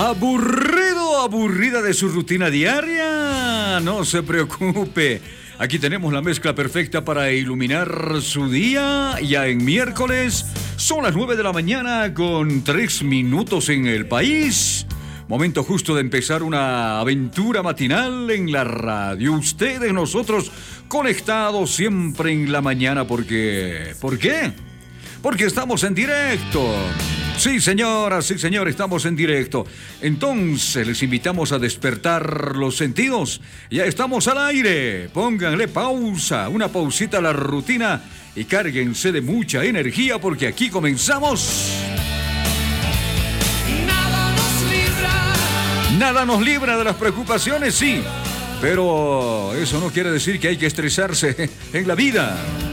¿Aburrido, aburrida de su rutina diaria? No se preocupe. Aquí tenemos la mezcla perfecta para iluminar su día. Ya en miércoles, son las 9 de la mañana con 3 minutos en el país. Momento justo de empezar una aventura matinal en la radio. Ustedes, nosotros, conectados siempre en la mañana porque... ¿Por qué? Porque estamos en directo. Sí, señora, sí, señor, estamos en directo. Entonces, les invitamos a despertar los sentidos. Ya estamos al aire. Pónganle pausa, una pausita a la rutina y cárguense de mucha energía porque aquí comenzamos. Nada nos libra de las preocupaciones, sí. Pero eso no quiere decir que hay que estresarse en la vida.